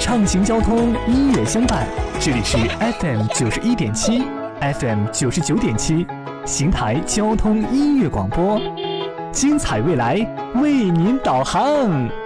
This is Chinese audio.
畅行交通，音乐相伴。这里是 FM 91.7 FM 99.7邢台交通音乐广播，精彩未来为您导航。